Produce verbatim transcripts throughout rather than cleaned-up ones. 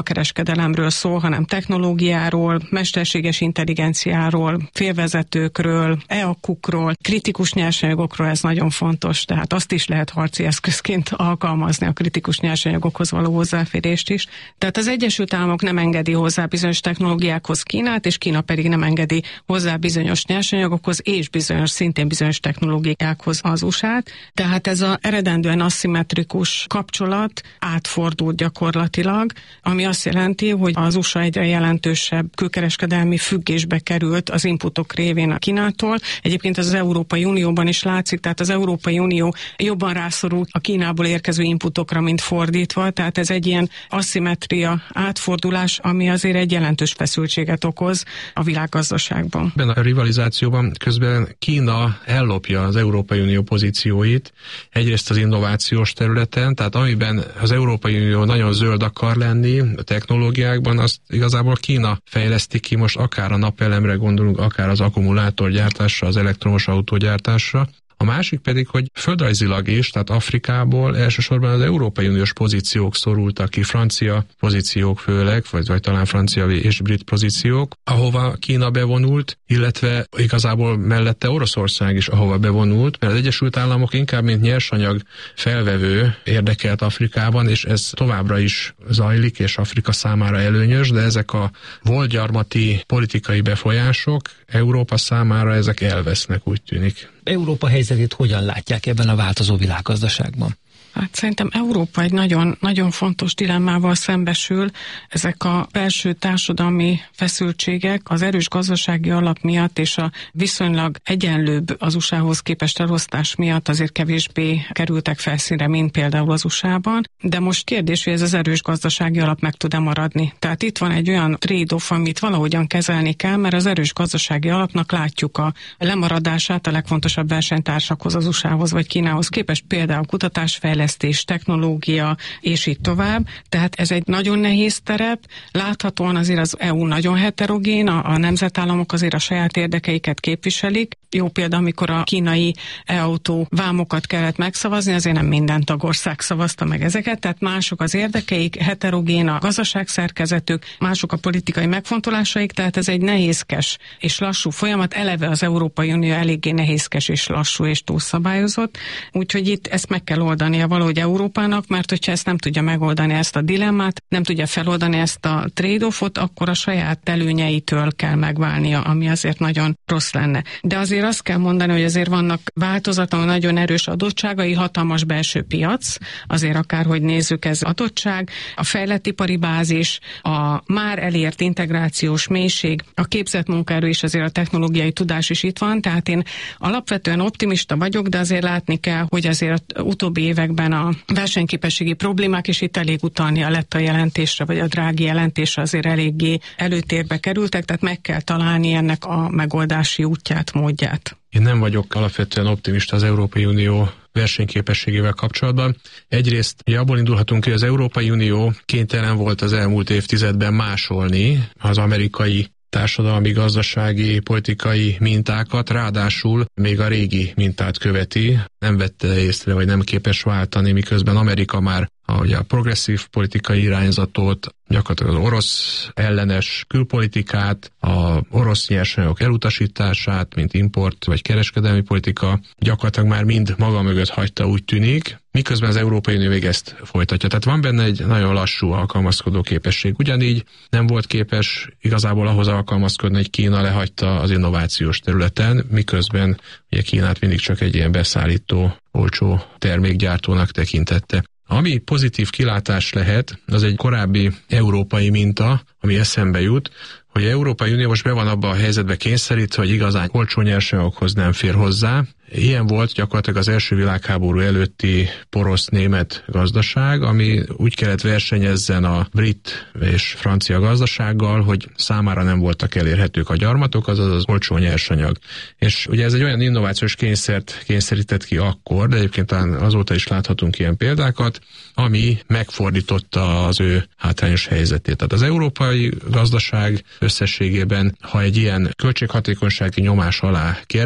a kereskedelemről szól, hanem technológiáról, mesterséges intelligenciáról, félvezetőkről, é á kú-król, kritikus nyersanyagokról, ez nagyon fontos, tehát azt is lehet harci eszközként alkalmazni, a kritikus nyersanyagokhoz való hozzáférést is. Tehát az Egyesült Államok nem engedi hozzá bizonyos technológiákhoz Kínát, és Kína pedig nem engedi hozzá bizonyos nyersanyagokhoz, és bizonyos, szintén bizonyos technológiákhoz az u es á-t. Tehát ez az eredendően aszimmetrikus kapcsolat átfordult gyakorlatilag, ami azt jelenti, hogy az u es á egyre jelentősebb külkereskedelmi függésbe került az inputok révén a Kínától. Egyébként az Európai Unióban is látszik, tehát az Európai Unió jobban rászorult a Kínából érkező inputokra, mint fordítva, tehát ez egy ilyen aszimmetria átfordulás, ami azért egy jelentős feszültséget okoz a világgazdaságban. Ebben a rivalizációban közben Kína ellopja az Európai Unió pozícióit, egyrészt az innovációs területen, tehát amiben az Európai Unió nagyon zöld akar lenni a technológiákban, azt igazából Kína fejleszti ki, most akár a napelemre gondolunk, akár az akkumulátorgyártásra, az elektromos autógyártásra. A másik pedig, hogy földrajzilag is, tehát Afrikából elsősorban az Európai Uniós pozíciók szorultak ki, francia pozíciók főleg, vagy, vagy talán francia és brit pozíciók, ahova Kína bevonult, illetve igazából mellette Oroszország is ahova bevonult, mert az Egyesült Államok inkább mint nyersanyag felvevő érdekelt Afrikában, és ez továbbra is zajlik, és Afrika számára előnyös, de ezek a voltgyarmati politikai befolyások Európa számára ezek elvesznek, úgy tűnik. Európa helyzetét hogyan látják ebben a változó világgazdaságban? Hát szerintem Európa egy nagyon, nagyon fontos dilemmával szembesül. Ezek a belső társadalmi feszültségek az erős gazdasági alap miatt és a viszonylag egyenlőbb az u es á-hoz képest elosztás miatt azért kevésbé kerültek felszínre, mint például az u es á-ban. De most kérdés, hogy ez az erős gazdasági alap meg tud-e maradni. Tehát itt van egy olyan trade-off, amit valahogyan kezelni kell, mert az erős gazdasági alapnak látjuk a lemaradását a legfontosabb versenytársakhoz, az u es á-hoz vagy Kínához képest, például kutatásfejlesztés, technológia, és így tovább. Tehát ez egy nagyon nehéz terep. Láthatóan azért az é u nagyon heterogén, a, a nemzetállamok azért a saját érdekeiket képviselik. Jó példa, amikor a kínai e-autó vámokat kellett megszavazni, azért nem minden tagország szavazta meg ezeket, tehát mások az érdekeik, heterogén a gazdaságszerkezetük, mások a politikai megfontolásaik, tehát ez egy nehézkes és lassú folyamat. Eleve az Európai Unió eléggé nehézkes és lassú és túlszabályozott, úgyhogy itt ezt meg kell oldania valahogy Európának, mert hogyha ezt nem tudja megoldani, ezt a dilemmát, nem tudja feloldani ezt a trade-offot, akkor a saját előnyeitől kell megválnia, ami azért nagyon rossz lenne. De azért azt kell mondani, hogy azért vannak változatlanul nagyon erős adottságai, hatalmas belső piac, azért akárhogy nézzük, ez adottság, a fejlett ipari bázis, a már elért integrációs mélység, a képzett munkaerő és azért a technológiai tudás is itt van, tehát én alapvetően optimista vagyok, de azért látni kell, hogy azért az utóbbi években a versenyképességi problémák, és itt elég utalni a Letta jelentésre, vagy a Draghi jelentésre azért eléggé előtérbe kerültek, tehát meg kell találni ennek a megoldási útját, módját. Én nem vagyok alapvetően optimista az Európai Unió versenyképességével kapcsolatban. Egyrészt ugye abból indulhatunk ki, hogy az Európai Unió kénytelen volt az elmúlt évtizedben másolni az amerikai társadalmi, gazdasági, politikai mintákat, ráadásul még a régi mintát követi, nem vette észre, vagy nem képes váltani, miközben Amerika már ahogy a progresszív politikai irányzatot, gyakorlatilag az orosz ellenes külpolitikát, a orosz nyersanyagok elutasítását, mint import vagy kereskedelmi politika, gyakorlatilag már mind maga mögött hagyta, úgy tűnik, miközben az Európai Unió még ezt folytatja. Tehát van benne egy nagyon lassú alkalmazkodó képesség. Ugyanígy nem volt képes igazából ahhoz alkalmazkodni, hogy Kína lehagyta az innovációs területen, miközben ugye Kínát mindig csak egy ilyen beszállító, olcsó termékgyártónak tekintette. Ami pozitív kilátás lehet, az egy korábbi európai minta, ami eszembe jut, hogy az Európai Unió most be van abban a helyzetbe kényszerítve, hogy igazán olcsó nyersanyagokhoz nem fér hozzá. Ilyen volt gyakorlatilag az első világháború előtti porosz-német gazdaság, ami úgy kellett versenyezzen a brit és francia gazdasággal, hogy számára nem voltak elérhetők a gyarmatok, azaz az olcsó nyersanyag. És ugye ez egy olyan innovációs kényszert kényszerített ki akkor, de egyébként azóta is láthatunk ilyen példákat, ami megfordította az ő hátrányos helyzetét. Tehát az európai gazdaság összességében, ha egy ilyen költséghatékonysági nyomás alá kerül,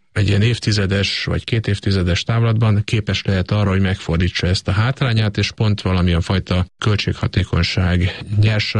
egy ilyen évtizedes vagy két évtizedes távlatban képes lehet arra, hogy megfordítsa ezt a hátrányát, és pont valamilyen fajta költséghatékonyság, nyers